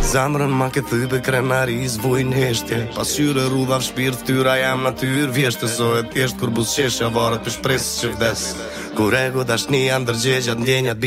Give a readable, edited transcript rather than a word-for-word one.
Zamrën ma ke thype krenaris vujnë heshtje Pasqyre rrudha shpirt tyra jam natyr Vjeshtë so e thjesht kur buzqeshja varet për shpresë që vdes Kur ego dashnia ndërgjegjat ndjenjat